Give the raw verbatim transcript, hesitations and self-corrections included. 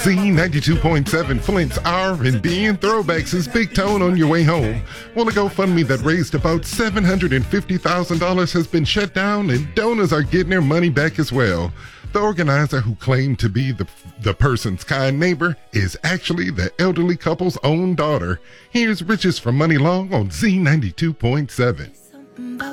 Z ninety-two point seven, Flint's R and B and throwbacks is Big Tone on your way home. Well, a GoFundMe that raised about seven hundred fifty thousand dollars has been shut down, and donors are getting their money back as well. The organizer, who claimed to be the, the person's kind neighbor, is actually the elderly couple's own daughter. Here's Riches from Money Long on Z ninety-two point seven.